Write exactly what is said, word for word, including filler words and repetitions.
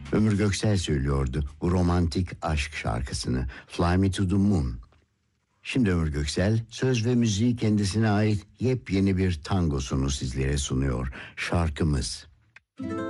Ömür Göksel söylüyordu bu romantik aşk şarkısını, Fly Me to the Moon. Şimdi Ömür Göksel söz ve müziği kendisine ait yepyeni bir tangosunu sizlere sunuyor. Şarkımız.